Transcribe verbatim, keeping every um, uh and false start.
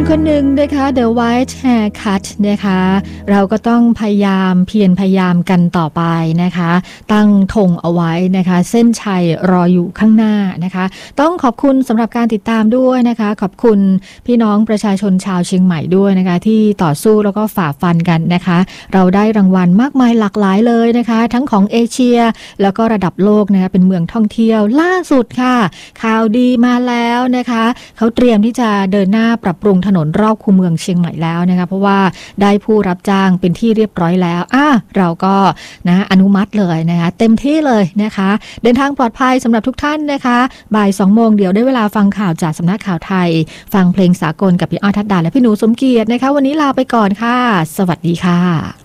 คนหนึ่งนะคะ The White Haircut นะคะเราก็ต้องพยายามเพียรพยายามกันต่อไปนะคะตั้งธงเอาไว้นะคะเส้นชัยรออยู่ข้างหน้านะคะต้องขอบคุณสำหรับการติดตามด้วยนะคะขอบคุณพี่น้องประชาชนชาวเชียงใหม่ด้วยนะคะที่ต่อสู้แล้วก็ฝ่าฟันกันนะคะเราได้รางวัลมากมายหลากหลายเลยนะคะทั้งของเอเชียแล้วก็ระดับโลกนะคะเป็นเมืองท่องเที่ยวล่าสุดค่ะข่าวดีมาแล้วนะคะเขาเตรียมที่จะเดินหน้าปรับปรุงถนนรอบคูเมืองเชียงใหม่แล้วนะคะเพราะว่าได้ผู้รับจ้างเป็นที่เรียบร้อยแล้วอ่ะเราก็นะอนุมัติเลยนะคะเต็มที่เลยนะคะเดินทางปลอดภัยสำหรับทุกท่านนะคะบ่ายสองโมงเดี๋ยวได้เวลาฟังข่าวจากสำนักข่าวไทยฟังเพลงสากลกับพี่อ้อยทัดดาและพี่หนูสมเกียรตินะคะวันนี้ลาไปก่อนค่ะสวัสดีค่ะ